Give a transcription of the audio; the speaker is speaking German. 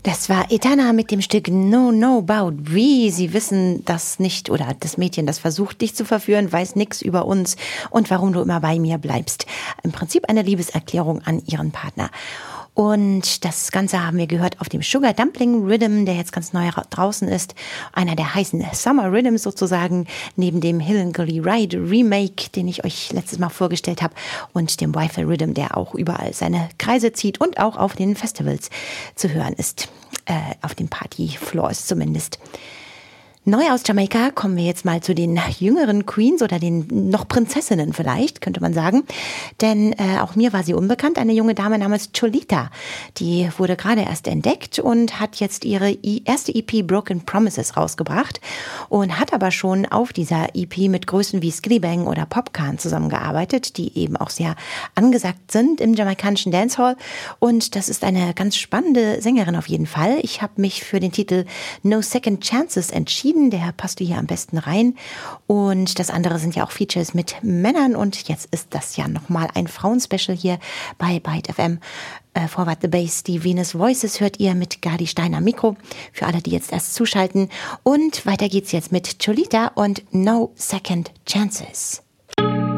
Das war Etana mit dem Stück No No About We. Sie wissen das nicht, oder das Mädchen, das versucht, dich zu verführen, weiß nichts über uns und warum du immer bei mir bleibst. Im Prinzip eine Liebeserklärung an ihren Partner. Und das Ganze haben wir gehört auf dem Sugar Dumpling Rhythm, der jetzt ganz neu draußen ist. Einer der heißen Summer Rhythms sozusagen, neben dem Hillengoly Ride Remake, den ich euch letztes Mal vorgestellt habe, und dem Wi-Fi Rhythm, der auch überall seine Kreise zieht und auch auf den Festivals zu hören ist. Auf den Partyfloors zumindest. Neu aus Jamaika kommen wir jetzt mal zu den jüngeren Queens oder den noch Prinzessinnen vielleicht, könnte man sagen. Denn auch mir war sie unbekannt, eine junge Dame namens Cholita. Die wurde gerade erst entdeckt und hat jetzt ihre erste EP Broken Promises rausgebracht und hat aber schon auf dieser EP mit Größen wie Skillibang oder Popcorn zusammengearbeitet, die eben auch sehr angesagt sind im jamaikanischen Dancehall. Und das ist eine ganz spannende Sängerin auf jeden Fall. Ich habe mich für den Titel No Second Chances entschieden. Der passte hier am besten rein. Und das andere sind ja auch Features mit Männern. Und jetzt ist das ja nochmal ein Frauenspecial hier bei Byte FM. Forward the Bass, die Venus Voices hört ihr mit Gadi Steiner Mikro. Für alle, die jetzt erst zuschalten. Und weiter geht's jetzt mit Cholita und No Second Chances.